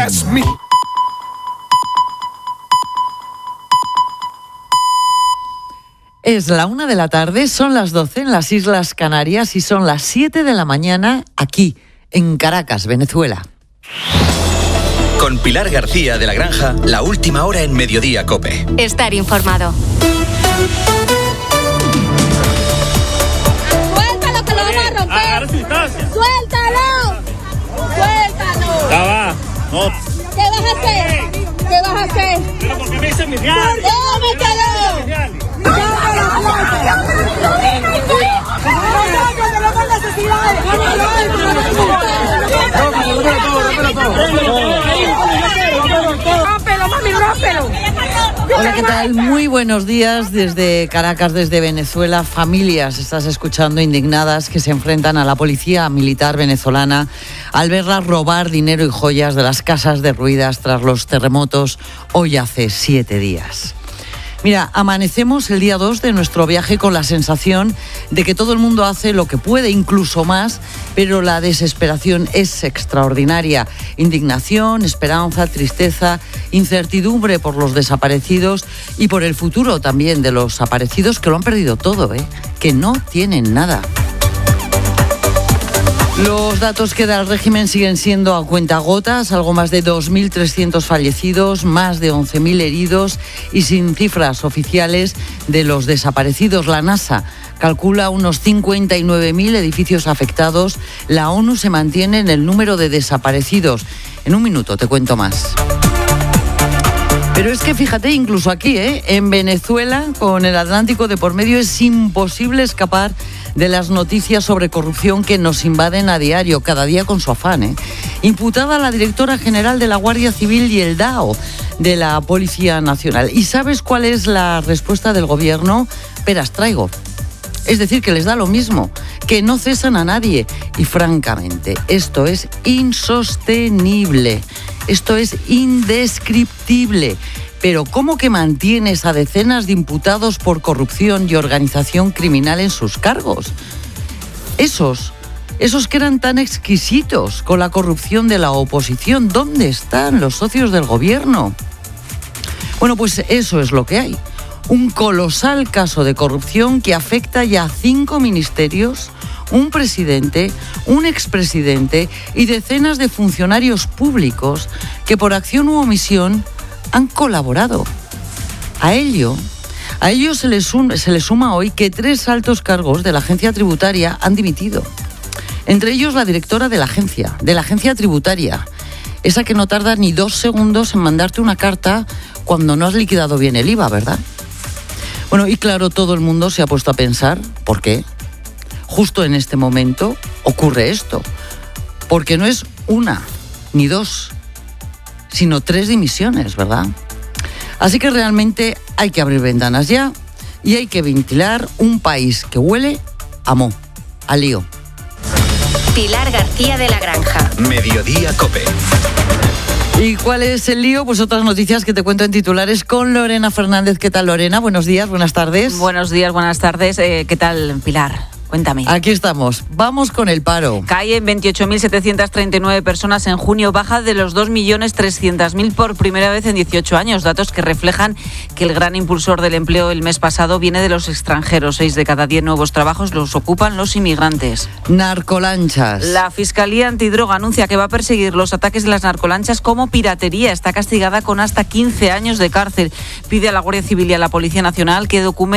That's me. Es la 1 de la tarde, son las 12 en las Islas Canarias y son las 7 de la mañana aquí, en Caracas, Venezuela. Con Pilar García de la Granja, la última hora en Mediodía COPE. Estar informado. ¡Suéltalo que lo vamos a romper! ¡Suéltalo! ¡Suéltalo! Ya va. No. ¿Qué vas a hacer? ¿Qué vas a hacer? Pero porque me dicen mis reales. ¡Déjamelo! Hola, ¿qué tal? Muy buenos días desde Caracas, desde Venezuela. Familias, estás escuchando, indignadas, que se enfrentan a la policía militar venezolana al verlas robar dinero y joyas de las casas derruidas tras los terremotos hoy hace 7 días. Mira, amanecemos el día 2 de nuestro viaje con la sensación de que todo el mundo hace lo que puede, incluso más, pero la desesperación es extraordinaria. Indignación, esperanza, tristeza, incertidumbre por los desaparecidos y por el futuro también de los aparecidos que lo han perdido todo, que no tienen nada. Los datos que da el régimen siguen siendo a cuentagotas, algo más de 2.300 fallecidos, más de 11.000 heridos y sin cifras oficiales de los desaparecidos. La NASA calcula unos 59.000 edificios afectados. La ONU se mantiene en el número de desaparecidos. En un minuto te cuento más. Pero es que fíjate, incluso aquí, en Venezuela, con el Atlántico de por medio, es imposible escapar de las noticias sobre corrupción que nos invaden a diario, cada día con su afán. Imputada la directora general de la Guardia Civil y el DAO de la Policía Nacional. ¿Y sabes cuál es la respuesta del gobierno? Peras traigo. Es decir, que les da lo mismo, que no cesan a nadie. Y francamente, esto es insostenible, esto es indescriptible. Pero ¿cómo que mantienes a decenas de imputados por corrupción y organización criminal en sus cargos? Esos que eran tan exquisitos con la corrupción de la oposición, ¿dónde están los socios del gobierno? Bueno, pues eso es lo que hay. Un colosal caso de corrupción que afecta ya a 5 ministerios, un presidente, un expresidente y decenas de funcionarios públicos que por acción u omisión han colaborado. A ello se le suma hoy que 3 altos cargos de la agencia tributaria han dimitido. Entre ellos la directora de la agencia tributaria, esa que no tarda ni 2 segundos en mandarte una carta cuando no has liquidado bien el IVA, ¿verdad? Bueno, y claro, todo el mundo se ha puesto a pensar, ¿por qué? Justo en este momento ocurre esto, porque no es 1 ni 2, sino 3 dimisiones, ¿verdad? Así que realmente hay que abrir ventanas ya y hay que ventilar un país que huele a moho, a lío. Pilar García de la Granja. Mediodía COPE. ¿Y cuál es el lío? Pues otras noticias que te cuento en titulares con Lorena Fernández. ¿Qué tal, Lorena? Buenos días, buenas tardes. Buenos días, buenas tardes. ¿Qué tal, Pilar? Cuéntame. Aquí estamos. Vamos con el paro. Cae en 28.739 personas en junio, baja de los 2.300.000 por primera vez en 18 años. Datos que reflejan que el gran impulsor del empleo el mes pasado viene de los extranjeros. 6 de cada 10 nuevos trabajos los ocupan los inmigrantes. Narcolanchas. La Fiscalía Antidroga anuncia que va a perseguir los ataques de las narcolanchas como piratería. Está castigada con hasta 15 años de cárcel. Pide a la Guardia Civil y a la Policía Nacional que documenten